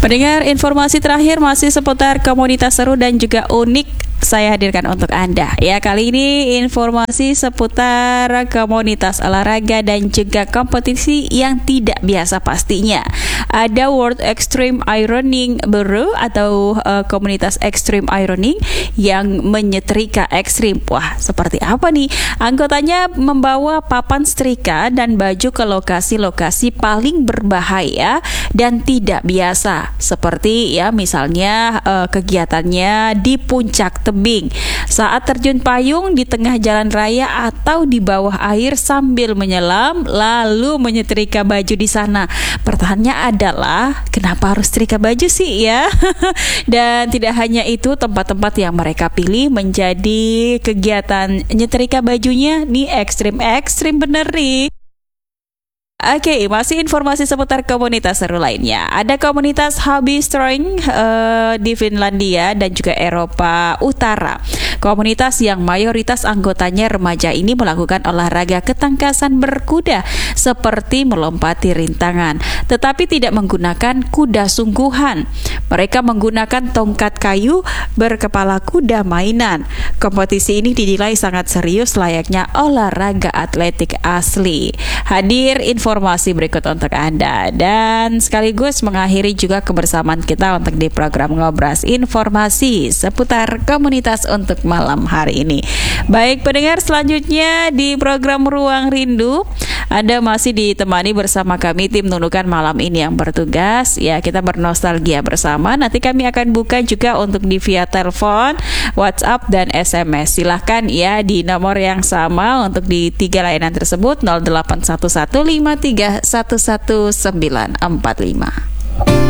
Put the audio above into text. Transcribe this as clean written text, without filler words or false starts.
Pendengar, informasi terakhir masih seputar komunitas seru dan juga unik saya hadirkan untuk Anda. Ya, kali ini informasi seputar komunitas olahraga dan juga kompetisi yang tidak biasa pastinya. Ada World Extreme Ironing Bureau atau komunitas Extreme Ironing yang menyetrika ekstrim. Wah, seperti apa nih? Anggotanya membawa papan setrika dan baju ke lokasi-lokasi paling berbahaya dan tidak biasa. Seperti ya misalnya kegiatannya di puncak tebing, saat terjun payung di tengah jalan raya atau di bawah air sambil menyelam lalu menyetrika baju di sana. Pertanyaannya adalah kenapa harus setrika baju sih ya? Dan tidak hanya itu, tempat-tempat yang mereka pilih menjadi kegiatan nyetrika bajunya nih ekstrim bener nih. Oke, masih informasi seputar komunitas seru lainnya. Ada komunitas Hobby Strong di Finlandia dan juga Eropa Utara. Komunitas yang mayoritas anggotanya remaja ini melakukan olahraga ketangkasan berkuda seperti melompati rintangan, tetapi tidak menggunakan kuda sungguhan. Mereka menggunakan tongkat kayu berkepala kuda mainan. Kompetisi ini dinilai sangat serius layaknya olahraga atletik asli. Hadir informasi berikut untuk Anda dan sekaligus mengakhiri juga kebersamaan kita untuk di program Ngobras informasi seputar komunitas untuk malam hari ini. Baik pendengar, selanjutnya di program Ruang Rindu Anda masih ditemani bersama kami tim Nunukan malam ini yang bertugas. Ya, kita bernostalgia bersama. Nanti kami akan buka juga untuk di via telepon, WhatsApp dan SMS. Silahkan ya di nomor yang sama untuk di 3 layanan tersebut 081153111945.